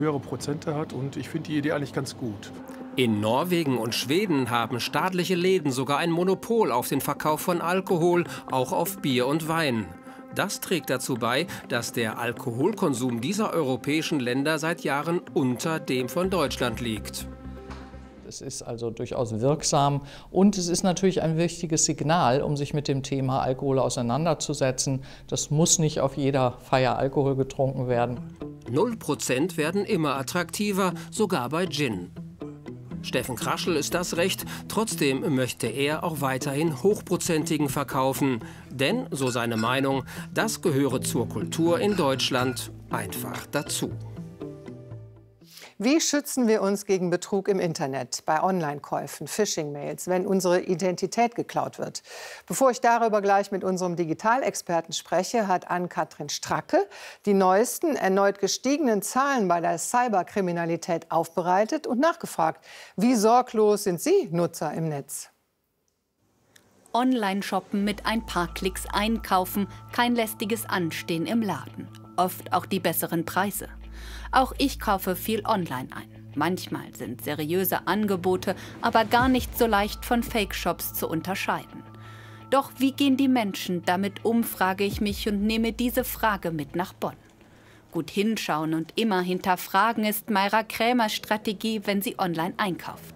höhere Prozente hat und ich finde die Idee eigentlich ganz gut. In Norwegen und Schweden haben staatliche Läden sogar ein Monopol auf den Verkauf von Alkohol, auch auf Bier und Wein. Das trägt dazu bei, dass der Alkoholkonsum dieser europäischen Länder seit Jahren unter dem von Deutschland liegt. Es ist also durchaus wirksam und es ist natürlich ein wichtiges Signal, um sich mit dem Thema Alkohol auseinanderzusetzen. Das muss nicht auf jeder Feier Alkohol getrunken werden. 0% werden immer attraktiver, sogar bei Gin. Steffen Kraschel ist das recht, trotzdem möchte er auch weiterhin hochprozentigen verkaufen. Denn, so seine Meinung, das gehöre zur Kultur in Deutschland einfach dazu. Wie schützen wir uns gegen Betrug im Internet, bei Online-Käufen, Phishing-Mails, wenn unsere Identität geklaut wird? Bevor ich darüber gleich mit unserem Digitalexperten spreche, hat Ann-Kathrin Stracke die neuesten, erneut gestiegenen Zahlen bei der Cyberkriminalität aufbereitet und nachgefragt. Wie sorglos sind Sie Nutzer im Netz? Online-Shoppen, mit ein paar Klicks einkaufen, kein lästiges Anstehen im Laden. Oft auch die besseren Preise. Auch ich kaufe viel online ein. Manchmal sind seriöse Angebote aber gar nicht so leicht von Fake-Shops zu unterscheiden. Doch wie gehen die Menschen damit um, frage ich mich und nehme diese Frage mit nach Bonn. Gut hinschauen und immer hinterfragen ist Mayra Krämers Strategie, wenn sie online einkauft.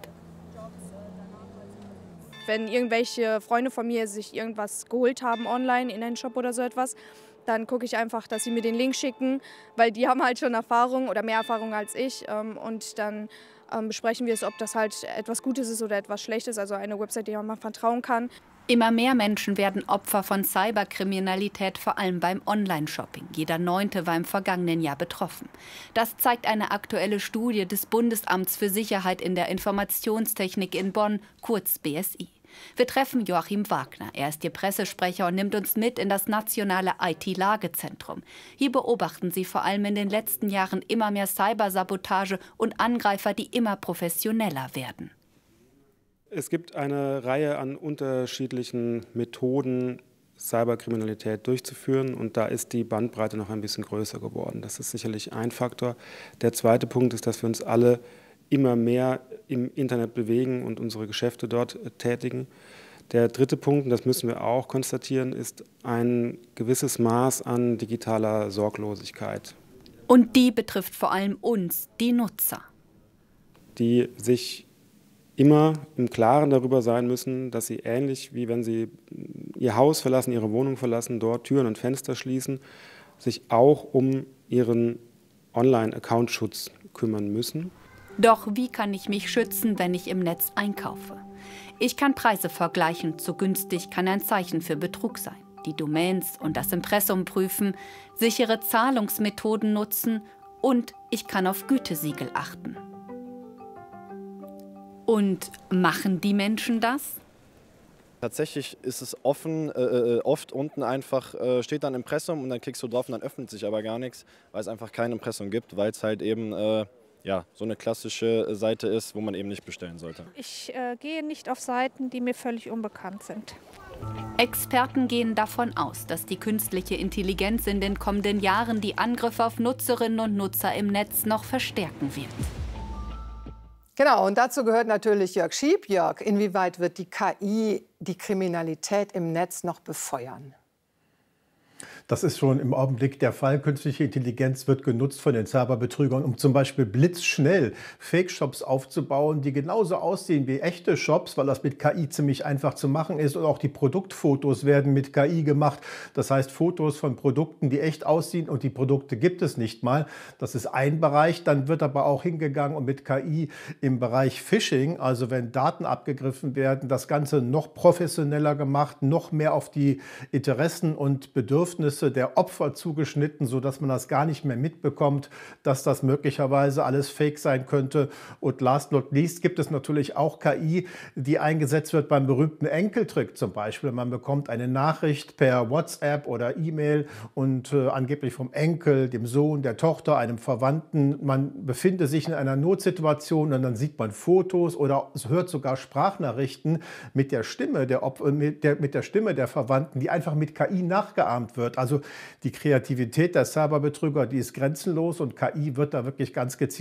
Wenn irgendwelche Freunde von mir sich irgendwas geholt haben online in einen Shop oder so etwas, dann gucke ich einfach, dass sie mir den Link schicken, weil die haben halt schon Erfahrung oder mehr Erfahrung als ich. Und dann besprechen wir es, ob das halt etwas Gutes ist oder etwas Schlechtes, also eine Website, der man vertrauen kann. Immer mehr Menschen werden Opfer von Cyberkriminalität, vor allem beim Online-Shopping. Jeder 9. war im vergangenen Jahr betroffen. Das zeigt eine aktuelle Studie des Bundesamts für Sicherheit in der Informationstechnik in Bonn, kurz BSI. Wir treffen Joachim Wagner. Er ist Ihr Pressesprecher und nimmt uns mit in das nationale IT-Lagezentrum. Hier beobachten Sie vor allem in den letzten Jahren immer mehr Cybersabotage und Angreifer, die immer professioneller werden. Es gibt eine Reihe an unterschiedlichen Methoden, Cyberkriminalität durchzuführen, und da ist die Bandbreite noch ein bisschen größer geworden. Das ist sicherlich ein Faktor. Der zweite Punkt ist, dass wir uns alle immer mehr im Internet bewegen und unsere Geschäfte dort tätigen. Der dritte Punkt, und das müssen wir auch konstatieren, ist ein gewisses Maß an digitaler Sorglosigkeit. Und die betrifft vor allem uns, die Nutzer. Die sich immer im Klaren darüber sein müssen, dass sie ähnlich wie wenn sie ihr Haus verlassen, ihre Wohnung verlassen, dort Türen und Fenster schließen, sich auch um ihren Online-Account-Schutz kümmern müssen. Doch wie kann ich mich schützen, wenn ich im Netz einkaufe? Ich kann Preise vergleichen, zu günstig kann ein Zeichen für Betrug sein. Die Domains und das Impressum prüfen, sichere Zahlungsmethoden nutzen und ich kann auf Gütesiegel achten. Und machen die Menschen das? Tatsächlich ist es offen, oft unten einfach steht dann Impressum und dann klickst du drauf und dann öffnet sich aber gar nichts, weil es einfach kein Impressum gibt, weil es halt eben ja, so eine klassische Seite ist, wo man eben nicht bestellen sollte. Ich gehe nicht auf Seiten, die mir völlig unbekannt sind. Experten gehen davon aus, dass die künstliche Intelligenz in den kommenden Jahren die Angriffe auf Nutzerinnen und Nutzer im Netz noch verstärken wird. Genau, und dazu gehört natürlich Jörg Schieb. Jörg, inwieweit wird die KI die Kriminalität im Netz noch befeuern? Das ist schon im Augenblick der Fall. Künstliche Intelligenz wird genutzt von den Cyberbetrügern, um zum Beispiel blitzschnell Fake-Shops aufzubauen, die genauso aussehen wie echte Shops, weil das mit KI ziemlich einfach zu machen ist. Und auch die Produktfotos werden mit KI gemacht. Das heißt, Fotos von Produkten, die echt aussehen, und die Produkte gibt es nicht mal. Das ist ein Bereich. Dann wird aber auch hingegangen und mit KI im Bereich Phishing, also wenn Daten abgegriffen werden, das Ganze noch professioneller gemacht, noch mehr auf die Interessen und Bedürfnisse der Opfer zugeschnitten, sodass man das gar nicht mehr mitbekommt, dass das möglicherweise alles Fake sein könnte. Und last not least gibt es natürlich auch KI, die eingesetzt wird beim berühmten Enkeltrick zum Beispiel. Man bekommt eine Nachricht per WhatsApp oder E-Mail und angeblich vom Enkel, dem Sohn, der Tochter, einem Verwandten. Man befindet sich in einer Notsituation und dann sieht man Fotos oder hört sogar Sprachnachrichten mit der Stimme mit der Stimme der Verwandten, die einfach mit KI nachgeahmt wird. Also die Kreativität der Cyberbetrüger, die ist grenzenlos, und KI wird da wirklich ganz gezielt